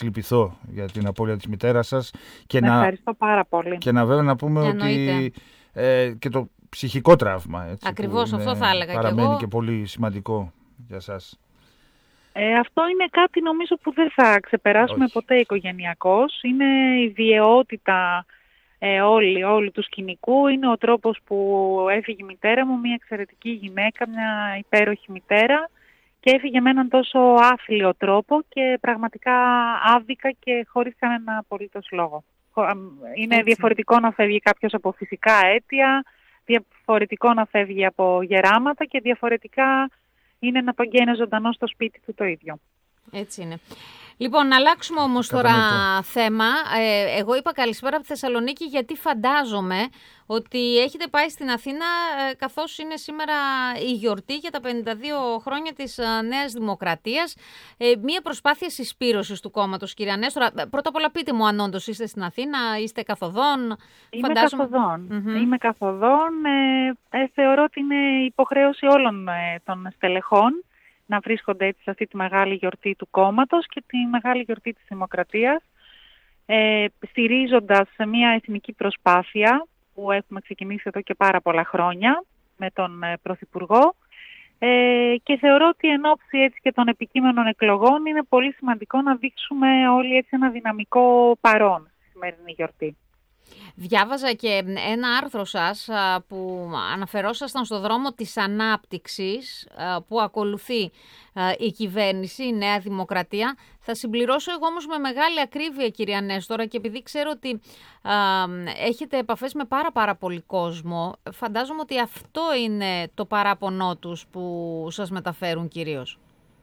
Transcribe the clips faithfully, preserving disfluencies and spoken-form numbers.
σας λυπηθώ για την απώλεια της μητέρας σας. Και Με να, ευχαριστώ πάρα πολύ. Και να βέβαια να πούμε Εννοείται. ότι ε, και το ψυχικό τραύμα, έτσι, ακριβώς αυτό θα έλεγα παραμένει και εγώ. και πολύ σημαντικό για σας. Ε, αυτό είναι κάτι νομίζω που δεν θα ξεπεράσουμε Όχι. ποτέ οικογενειακώς. Είναι η βιαιότητα ε, όλη, όλη του σκηνικού. Είναι ο τρόπος που έφυγε η μητέρα μου, μια εξαιρετική γυναίκα, μια υπέροχη μητέρα, και έφυγε με έναν τόσο άθλιο τρόπο και πραγματικά άδικα και χωρίς κανένα απολύτως λόγο. Είναι Έτσι. διαφορετικό να φεύγει κάποιος από φυσικά αίτια, διαφορετικό να φεύγει από γεράματα και διαφορετικά είναι να παγαίνει ζωντανό στο σπίτι του το ίδιο. Έτσι είναι. Λοιπόν, να αλλάξουμε όμως τώρα Κατανοητό. θέμα. Ε, εγώ είπα καλησπέρα από τη Θεσσαλονίκη γιατί φαντάζομαι ότι έχετε πάει στην Αθήνα ε, καθώς είναι σήμερα η γιορτή για τα πενήντα δύο χρόνια της ε, Νέας Δημοκρατίας. Ε, μία προσπάθεια συσπήρωσης του κόμματος, κυρία Νέστορα. Πρώτα απ' όλα πείτε μου αν όντως είστε στην Αθήνα, είστε καθοδόν. Είμαι Φαντάζομαι... καθοδόν. Mm-hmm. Είμαι καθοδόν. Ε, ε, θεωρώ ότι είναι υποχρέωση όλων ε, των στελεχών να βρίσκονται έτσι σε αυτή τη μεγάλη γιορτή του κόμματος και τη μεγάλη γιορτή της Δημοκρατίας, ε, στηρίζοντας σε μια εθνική προσπάθεια που έχουμε ξεκινήσει εδώ και πάρα πολλά χρόνια με τον ε, Πρωθυπουργό, ε, και θεωρώ ότι εν ώψη έτσι και των επικείμενων εκλογών είναι πολύ σημαντικό να δείξουμε όλοι έτσι ένα δυναμικό παρόν στη σημερινή γιορτή. Διάβαζα και ένα άρθρο σας που αναφερόσασταν στο δρόμο της ανάπτυξης που ακολουθεί η κυβέρνηση, η Νέα Δημοκρατία. Θα συμπληρώσω εγώ όμως με μεγάλη ακρίβεια, κυρία Νέστορα, και επειδή ξέρω ότι α, έχετε επαφές με πάρα πάρα πολύ κόσμο, φαντάζομαι ότι αυτό είναι το παράπονό τους που σας μεταφέρουν κυρίως.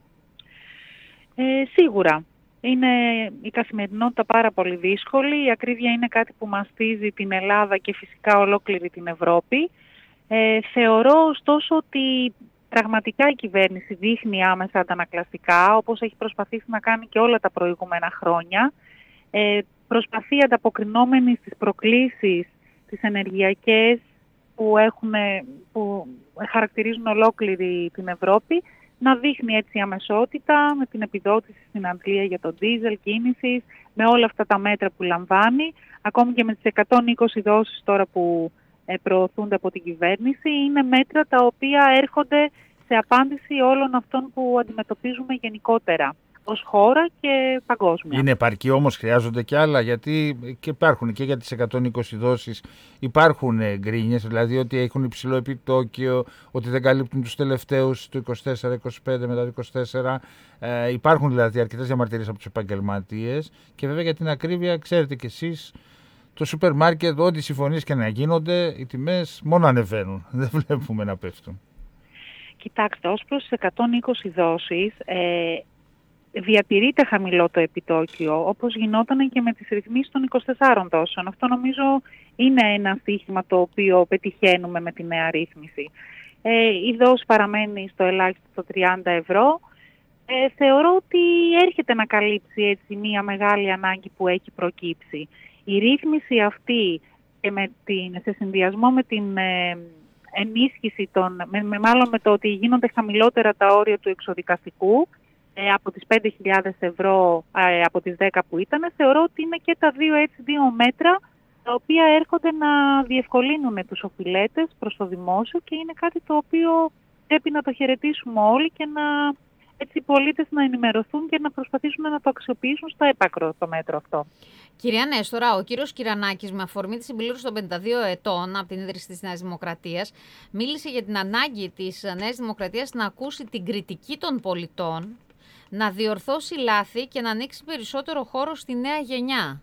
Ε, σίγουρα. Είναι η καθημερινότητα πάρα πολύ δύσκολη. Η ακρίβεια είναι κάτι που μαστίζει την Ελλάδα και φυσικά ολόκληρη την Ευρώπη. Ε, θεωρώ ωστόσο ότι πραγματικά η κυβέρνηση δείχνει άμεσα αντανακλαστικά, όπως έχει προσπαθήσει να κάνει και όλα τα προηγούμενα χρόνια. Ε, προσπαθεί ανταποκρινόμενη στις προκλήσεις τις ενεργειακές που, έχουν, που χαρακτηρίζουν ολόκληρη την Ευρώπη, να δείχνει έτσι αμεσότητα με την επιδότηση στην Αγγλία για το ντίζελ κίνησης, με όλα αυτά τα μέτρα που λαμβάνει, ακόμη και με τις εκατόν είκοσι δόσεις τώρα που ε, προωθούνται από την κυβέρνηση. Είναι μέτρα τα οποία έρχονται σε απάντηση όλων αυτών που αντιμετωπίζουμε γενικότερα ως χώρα και παγκόσμια. Είναι επαρκή όμως, χρειάζονται και άλλα, γιατί και υπάρχουν και για τις εκατόν είκοσι δόσεις υπάρχουν γκρίνιες, δηλαδή ότι έχουν υψηλό επιτόκιο, ότι δεν καλύπτουν τους τελευταίους του είκοσι τέσσερα είκοσι πέντε μετά το είκοσι τέσσερα. Ε, υπάρχουν δηλαδή αρκετές διαμαρτυρίες από τους επαγγελματίες και βέβαια για την ακρίβεια ξέρετε κι εσείς, το σούπερ μάρκετ, ό,τι συμφωνίες και να γίνονται, οι τιμές μόνο ανεβαίνουν, δεν βλέπουμε να πέφτουν. Κοιτάξτε, ως προς τις εκατόν είκοσι δόσεις, ε, διατηρείται χαμηλό το επιτόκιο, όπως γινόταν και με τις ρυθμίσεις των είκοσι τεσσάρων δόσεων. Αυτό νομίζω είναι ένα στοίχημα το οποίο πετυχαίνουμε με τη νέα ρύθμιση. Ε, η δόση παραμένει στο ελάχιστο στο τριάντα ευρώ. Ε, θεωρώ ότι έρχεται να καλύψει έτσι μια μεγάλη ανάγκη που έχει προκύψει. Η ρύθμιση αυτή και με την, σε συνδυασμό με την ε, ενίσχυση των, με, με, μάλλον με το ότι γίνονται χαμηλότερα τα όρια του εξοδικαστικού, από τις πέντε χιλιάδες ευρώ από τις δέκα που ήταν, θεωρώ ότι είναι και τα δύο, έτσι, δύο μέτρα τα οποία έρχονται να διευκολύνουν τους οφειλέτες προς το δημόσιο και είναι κάτι το οποίο πρέπει να το χαιρετήσουμε όλοι και να, έτσι, οι πολίτες να ενημερωθούν και να προσπαθήσουν να το αξιοποιήσουν στο έπακρο το μέτρο αυτό. Κυρία Νέστορα, ο κύριος Κυρανάκης, με αφορμή τη συμπλήρωση των πενήντα δύο ετών από την ίδρυση της Νέας Δημοκρατίας, μίλησε για την ανάγκη της Νέας Δημοκρατίας να ακούσει την κριτική των πολιτών, να διορθώσει λάθη και να ανοίξει περισσότερο χώρο στη νέα γενιά.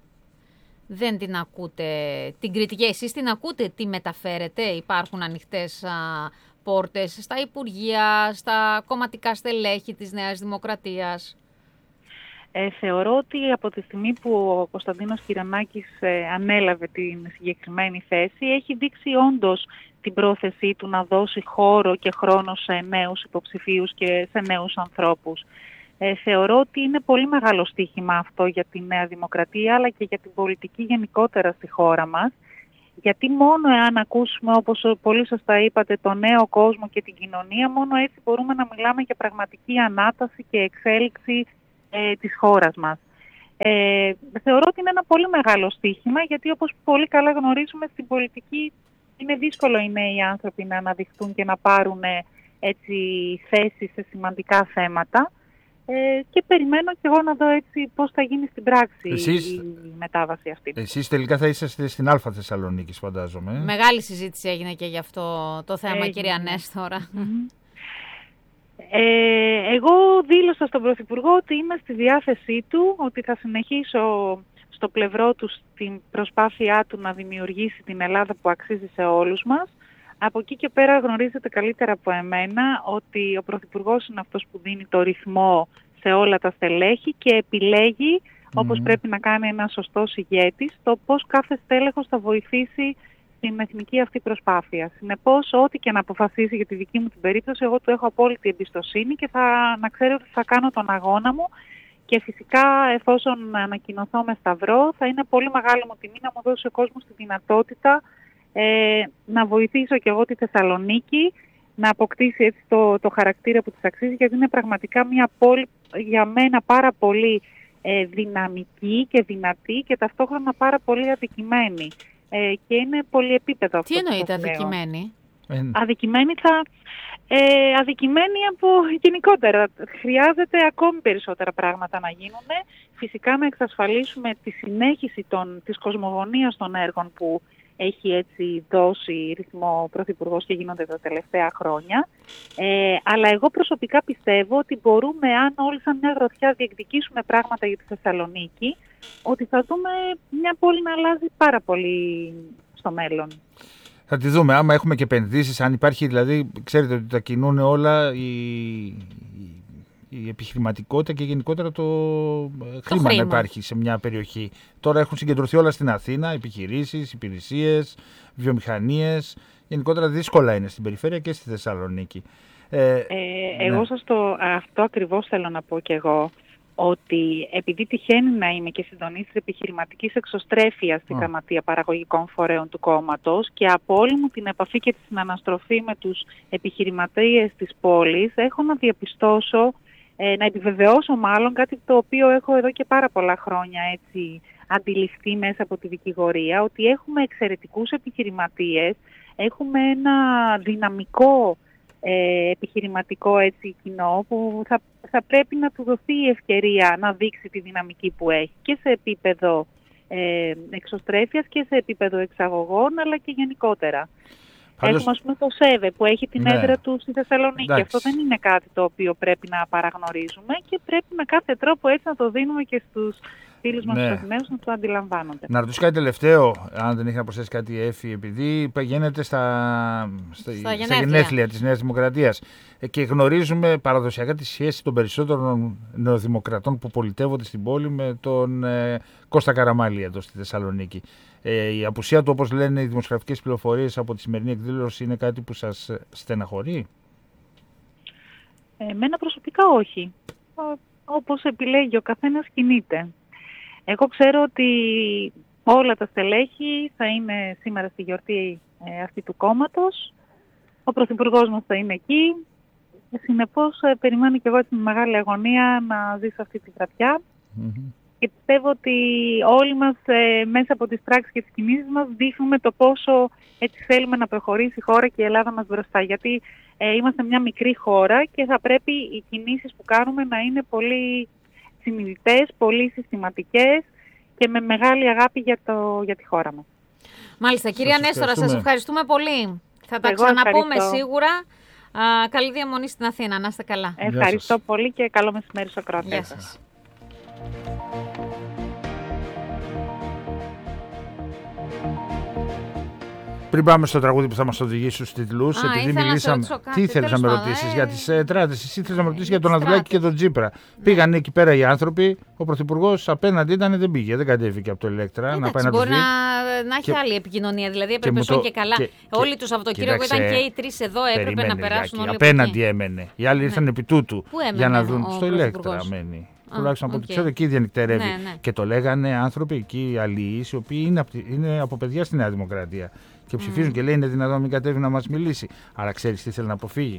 Δεν την ακούτε την κριτική, εσείς την ακούτε, τι μεταφέρετε, υπάρχουν ανοιχτές α, πόρτες στα υπουργεία, στα κομματικά στελέχη της Νέας Δημοκρατίας? Ε, θεωρώ ότι από τη στιγμή που ο Κωνσταντίνος Κυρανάκης ε, ανέλαβε την συγκεκριμένη θέση, έχει δείξει όντως την πρόθεσή του να δώσει χώρο και χρόνο σε νέους υποψηφίους και σε νέους ανθρώπους. Ε, θεωρώ ότι είναι πολύ μεγάλο στοίχημα αυτό για τη Νέα Δημοκρατία, αλλά και για την πολιτική γενικότερα στη χώρα μας, γιατί μόνο εάν ακούσουμε, όπως πολύ σωστά είπατε, το νέο κόσμο και την κοινωνία, μόνο έτσι μπορούμε να μιλάμε για πραγματική ανάταση και εξέλιξη ε, της χώρας μας. Ε, θεωρώ ότι είναι ένα πολύ μεγάλο στοίχημα, γιατί όπως πολύ καλά γνωρίζουμε στην πολιτική είναι δύσκολο οι νέοι άνθρωποι να αναδειχθούν και να πάρουν έτσι θέσεις σε σημαντικά θέματα. Ε, και περιμένω και εγώ να δω έτσι πώς θα γίνει στην πράξη εσείς, η μετάβαση αυτή. Εσείς τελικά θα είσαστε στην Α Θεσσαλονίκης, φαντάζομαι. Μεγάλη συζήτηση έγινε και γι' αυτό το θέμα, έγινε. Κυρία Νέστορα. Mm-hmm. Ε, εγώ δήλωσα στον Πρωθυπουργό ότι είμαι στη διάθεσή του, ότι θα συνεχίσω στο πλευρό του στην προσπάθειά του να δημιουργήσει την Ελλάδα που αξίζει σε όλους μας. Από εκεί και πέρα γνωρίζετε καλύτερα από εμένα ότι ο Πρωθυπουργός είναι αυτός που δίνει το ρυθμό σε όλα τα στελέχη και επιλέγει, mm. όπως πρέπει να κάνει ένας σωστός ηγέτης, το πώς κάθε στέλεχος θα βοηθήσει στην εθνική αυτή προσπάθεια. Συνεπώς, ό,τι και να αποφασίσει για τη δική μου την περίπτωση, εγώ του έχω απόλυτη εμπιστοσύνη και θα να ξέρω ότι θα κάνω τον αγώνα μου και φυσικά εφόσον ανακοινωθώ με σταυρό θα είναι πολύ μεγάλη μου τιμή να μου δώσει ο κόσμος τη δυνατότητα ε, να βοηθήσω και εγώ τη Θεσσαλονίκη να αποκτήσει έτσι το, το χαρακτήρα που της αξίζει, γιατί είναι πραγματικά μια πόλη για μένα πάρα πολύ ε, δυναμική και δυνατή και ταυτόχρονα πάρα πολύ αδικημένη. Ε, και είναι πολυεπίπεδο αυτό. Τι εννοείται αδικημένη? Αδικημένη θα... Ε, αδικημένη από γενικότερα. Χρειάζεται ακόμη περισσότερα πράγματα να γίνουν. Φυσικά να εξασφαλίσουμε τη συνέχιση των, της κοσμογονίας των έργων που έχει έτσι δώσει ρυθμό ο Πρωθυπουργός και γίνονται τα τελευταία χρόνια. Ε, αλλά εγώ προσωπικά πιστεύω ότι μπορούμε, αν όλοι σαν μια γροθιά διεκδικήσουμε πράγματα για τη Θεσσαλονίκη, ότι θα δούμε μια πόλη να αλλάζει πάρα πολύ στο μέλλον. Θα τη δούμε, άμα έχουμε και επενδύσεις, αν υπάρχει, δηλαδή, ξέρετε ότι τα κινούν όλα η, η, η επιχειρηματικότητα και γενικότερα το, το χρήμα, χρήμα να υπάρχει σε μια περιοχή. Τώρα έχουν συγκεντρωθεί όλα στην Αθήνα, επιχειρήσεις, υπηρεσίες, βιομηχανίες. Γενικότερα δύσκολα είναι στην περιφέρεια και στη Θεσσαλονίκη. Ε, ε, εγώ ναι. σας το, αυτό ακριβώς θέλω να πω κι εγώ. Ότι επειδή τυχαίνει να είμαι και συντονίστρια επιχειρηματικής εξωστρέφειας στην Γραμματεία Παραγωγικών Φορέων του κόμματος και από όλη μου την επαφή και τη συναναστροφή με τους επιχειρηματίες της πόλης, έχω να διαπιστώσω, ε, να επιβεβαιώσω μάλλον κάτι το οποίο έχω εδώ και πάρα πολλά χρόνια έτσι αντιληφθεί μέσα από τη δικηγορία, ότι έχουμε εξαιρετικούς επιχειρηματίες, έχουμε ένα δυναμικό Ε, επιχειρηματικό έτσι κοινό που θα, θα πρέπει να του δοθεί η ευκαιρία να δείξει τη δυναμική που έχει και σε επίπεδο ε, εξωστρέφειας και σε επίπεδο εξαγωγών αλλά και γενικότερα. Πάντως... Έχουμε ας πούμε το ΣΕΒΕ που έχει την ναι. έδρα του στη Θεσσαλονίκη. Εντάξει. Αυτό δεν είναι κάτι το οποίο πρέπει να παραγνωρίζουμε και πρέπει με κάθε τρόπο έτσι να το δίνουμε και στους φίλους μας ναι. τους Αθηναίους να το αντιλαμβάνονται. Να ρωτήσω κάτι τελευταίο, αν δεν έχει να προσθέσει κάτι η Εύη, επειδή πηγαίνετε στα, στα, στα, γενέθλια. στα γενέθλια της Νέας Δημοκρατίας και γνωρίζουμε παραδοσιακά τη σχέση των περισσότερων νεοδημοκρατών που πολιτεύονται στην πόλη με τον ε, Κώστα Καραμάλη εδώ στη Θεσσαλονίκη. Ε, η απουσία του, όπως λένε οι δημοσιογραφικές πληροφορίες από τη σημερινή εκδήλωση, είναι κάτι που σας στεναχωρεί? Εμένα προσωπικά όχι. Όπως επιλέγει ο καθένας κινείται. Εγώ ξέρω ότι όλα τα στελέχη θα είναι σήμερα στη γιορτή ε, αυτή του κόμματος. Ο Πρωθυπουργός μας θα είναι εκεί. Συνεπώς ε, περιμένω και εγώ με μεγάλη αγωνία να ζήσω αυτή τη βραδιά. Mm-hmm. Και πιστεύω ότι όλοι μας ε, μέσα από τις πράξεις και τις κινήσεις μας δείχνουμε το πόσο έτσι θέλουμε να προχωρήσει η χώρα και η Ελλάδα μας μπροστά. Γιατί ε, είμαστε μια μικρή χώρα και θα πρέπει οι κινήσεις που κάνουμε να είναι πολύ συνειδητές, πολύ συστηματικές και με μεγάλη αγάπη για, το, για τη χώρα μας. Μάλιστα. Κυρία Νέστορα, σας ευχαριστούμε πολύ. Θα τα Εγώ ξαναπούμε ευχαριστώ. σίγουρα. Α, καλή διαμονή στην Αθήνα. Να είστε καλά. Ευχαριστώ πολύ και καλό μεσημέρι στο κράτος. Γεια σας. Πριν πάμε στο τραγούδι που θα μας οδηγήσει στους τίτλους, Α, επειδή μιλήσαμε. Τι ήθελες να με ρωτήσεις ε... για τις ε, τράτες, εσύ ήθελες να με ρωτήσεις για τον Ανδρουλάκη και τον Τσίπρα. Ναι. Πήγαν εκεί πέρα οι άνθρωποι, ο Πρωθυπουργός απέναντι ήταν, δεν πήγε, δεν κατέβηκε από το Ηλέκτρα. Εντάξει, να πάει να μπορεί τους να, να έχει και... άλλη επικοινωνία, δηλαδή έπρεπε και, το... και καλά. Και... Όλοι το Σαββατοκύριακο ήταν και οι τρεις εδώ, έπρεπε περιμένε, να περάσουν όλοι. Απέναντι έμενε. Οι άλλοι ήρθαν επί τούτου για να δουν. Στο Ηλέκτρα μένει. Τουλάχιστον από ό,τι ξέρω, εκεί διανυκτερεύει. Ναι, ναι. Και το λέγανε άνθρωποι εκεί, αλληλείς, οι οποίοι είναι, είναι από παιδιά στη Νέα Δημοκρατία. Και ψηφίζουν mm. και λέει: είναι δυνατόν να μην κατέβει να μας μιλήσει. Άρα ξέρεις τι θέλει να αποφύγει?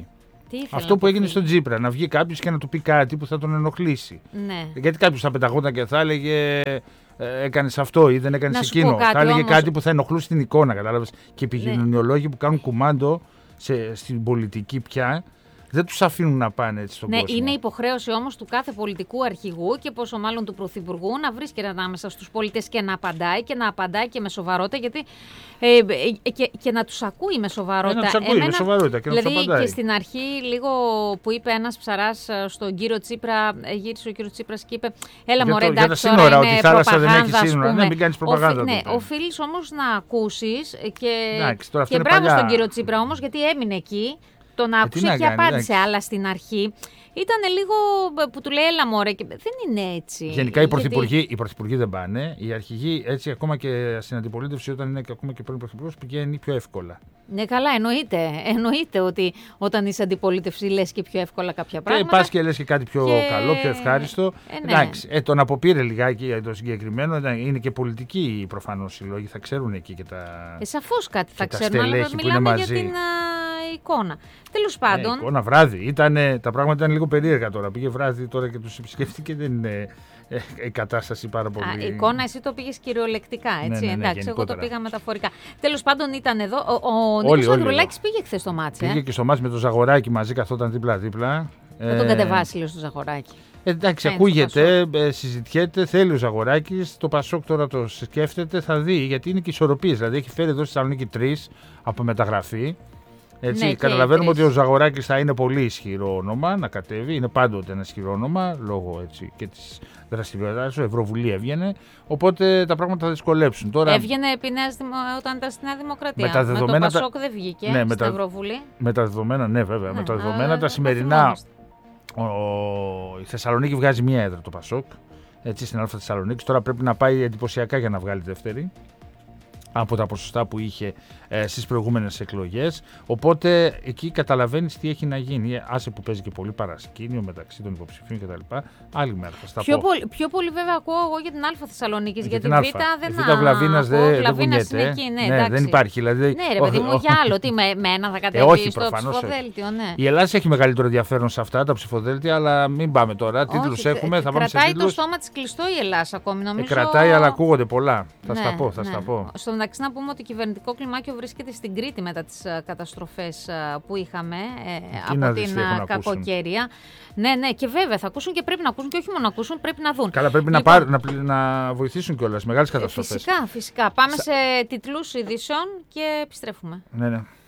Αυτό που έγινε πει. Στον Τσίπρα, να βγει κάποιος και να του πει κάτι που θα τον ενοχλήσει. Ναι. Γιατί κάποιος θα πεταγόταν και θα έλεγε έκανες αυτό ή δεν έκανες εκείνο. Κάτι, θα έλεγε όμως... κάτι που θα ενοχλούσε την εικόνα, κατάλαβες. Και οι επικοινωνιολόγοι ναι. που κάνουν κουμάντο σε, στην πολιτική πια. Δεν τους αφήνουν να πάνε έτσι στον ναι, κόσμο. Είναι υποχρέωση όμως του κάθε πολιτικού αρχηγού και πόσο μάλλον του πρωθυπουργού να βρίσκεται ανάμεσα στους πολίτες και να απαντάει και να απαντάει και με σοβαρότητα γιατί, ε, ε, και, και να τους ακούει με σοβαρότητα. Ε, να τους ακούει Εμένα, με σοβαρότητα και δηλαδή, να τους απαντάει. Και στην αρχή λίγο που είπε ένας ψαράς στον κύριο Τσίπρα, γύρισε ο κύριος Τσίπρας και είπε έλα μωρέ εντάξει τώρα σύνορα, είναι ότι θάλασσα δεν έχει σύνορα. Ναι, μην κάνεις προπαγάνδα. Ναι, οφείλεις όμως να ακούσεις και, εντάξει, και μπράβο στον κύριο Τσίπρα όμως γιατί έμεινε εκεί. Τον άκουσε και απάντησε, αλλά στην αρχή ήταν λίγο που του λέει έλα μωρέ και δεν είναι έτσι. Γενικά οι πρωθυπουργοί, γιατί... οι πρωθυπουργοί δεν πάνε, οι αρχηγοί έτσι ακόμα και στην αντιπολίτευση όταν είναι και ακόμα και πρώην πρωθυπουργός πηγαίνει πιο εύκολα. Ναι καλά εννοείται, εννοείται ότι όταν είσαι αντιπολίτευση λες και πιο εύκολα κάποια πράγματα. Και πας και λες και κάτι πιο και... καλό, πιο ευχάριστο. Ε, ναι. Εντάξει, ε, τον αποπήρε λιγάκι το συγκεκριμένο, είναι και πολιτικοί προφανώς οι λόγοι, θα ξέρουν εκεί και τα ε, σαφώς κάτι θα ξέρουν, αλλά μιλάμε για την α, εικόνα. Τέλος πάντων. Ε, εικόνα βράδυ. Ήτανε, τα πράγματα ήταν λίγο περίεργα τώρα. Πήγε βράδυ τώρα και τους επισκέφτηκε. Δεν είναι ε, η κατάσταση πάρα πολύ. Α, εικόνα, εσύ το πήγες κυριολεκτικά, έτσι. Ναι, ναι, ναι, εντάξει, εγώ το πήγα μεταφορικά. Τέλος πάντων ήταν εδώ. Ο, ο Νίκος Ανδρουλάκης πήγε χθες στο μάτς. Πήγε ε? και στο μάτς με το Ζαγοράκι μαζί, καθόταν δίπλα-δίπλα. Θα ε, τον κατεβάσει, λέω, στο Ζαγοράκι. Εντάξει, ακούγεται, ε, συζητιέται, θέλει ο Ζαγοράκης. Το Πασόκ τώρα το σκέφτεται, θα δει, γιατί είναι και ισορροπίες. Δηλαδή έχει φέρει εδώ στη Θεσσαλονίκη τρεις από μεταγραφή. Έτσι, ναι, καταλαβαίνουμε ότι ο Ζαγοράκης θα είναι πολύ ισχυρό όνομα να κατέβει. Είναι πάντοτε ένα ισχυρό όνομα λόγω έτσι, και της δραστηριότητας. Ο Ευρωβουλή έβγαινε. Οπότε τα πράγματα θα δυσκολέψουν. Τώρα, έβγαινε επί νέας, όταν ήταν στη Νέα Δημοκρατία. Με, με το Πασόκ τα... δεν βγήκε ναι, στην Ευρωβουλή. Με τα δεδομένα, ναι, βέβαια. Ναι, με τα δεδομένα α, τα σημερινά. Ο, ο, η Θεσσαλονίκη βγάζει μία έδρα το Πασόκ. Έτσι, στην Α Θεσσαλονίκη. Τώρα πρέπει να πάει εντυπωσιακά για να βγάλει δεύτερη. Από τα ποσοστά που είχε ε, στις προηγούμενες εκλογές. Οπότε εκεί καταλαβαίνεις τι έχει να γίνει. Άσε που παίζει και πολύ παρασκήνιο μεταξύ των υποψηφίων κτλ. Άλλη μέρα θα στα πιο πω. Πολύ, πιο πολύ βέβαια ακούω εγώ για την Α Θεσσαλονίκης. Για, για την Β δεν η Β Βλαβίνας δεν δε κουνιέται. Ναι, ναι, δεν υπάρχει. Δηλαδή, ναι ρε παιδί μου, για άλλο. Τι με, με ένα θα κατέβει ε, όχι, στο ψηφοδέλτιο. Ναι. Η Ελλάδα έχει μεγαλύτερο ενδιαφέρον σε αυτά τα ψηφοδέλτια, αλλά μην πάμε τώρα. Τίτλους έχουμε, θα πάμε σε τίτλους. Κρατάει το στόμα της κλειστό η Ελλάδα ακόμη νομίζω. Κρατάει, αλλά ακούγονται πολλά. Θα στα πω, θα στα πω. Στο μεταξύ να πούμε ότι το κυβερνητικό κλιμάκιο βρίσκεται στην Κρήτη μετά τις καταστροφές που είχαμε ε, από την κακοκαιρία. Ναι, ναι, και βέβαια θα ακούσουν και πρέπει να ακούσουν και όχι μόνο να ακούσουν, πρέπει να δουν. Καλά, πρέπει λοιπόν, να, πάρ, να, να βοηθήσουν κιόλας. Μεγάλες καταστροφές. Φυσικά, φυσικά. Πάμε Σα... σε τιτλούς ειδήσεων και επιστρέφουμε. Ναι, ναι.